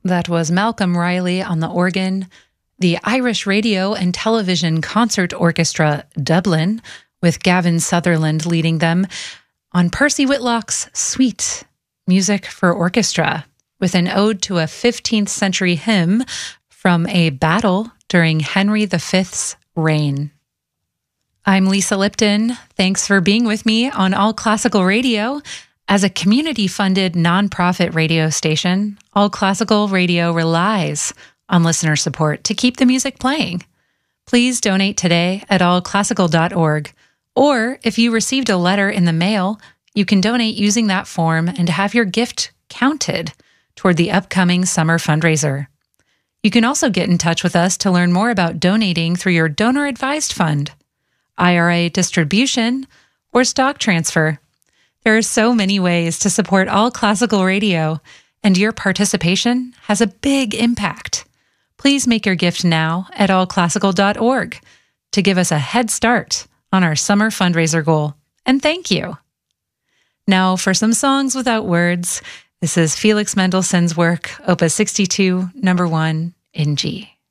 That was Malcolm Riley on the organ, the Irish Radio and Television Concert Orchestra Dublin, with Gavin Sutherland leading them, on Percy Whitlock's Suite, Music for Orchestra, with an ode to a 15th century hymn from a battle during Henry V's reign. I'm Lisa Lipton. Thanks for being with me on All Classical Radio. As a community-funded nonprofit radio station, All Classical Radio relies on listener support to keep the music playing. Please donate today at allclassical.org. Or if you received a letter in the mail, you can donate using that form and have your gift counted toward the upcoming summer fundraiser. You can also get in touch with us to learn more about donating through your donor-advised fund, IRA distribution, or stock transfer. There are so many ways to support All Classical Radio, and your participation has a big impact. Please make your gift now at allclassical.org to give us a head start on our summer fundraiser goal. And thank you. Now for some songs without words. This is Felix Mendelssohn's work, Opus 62, number 1 in G.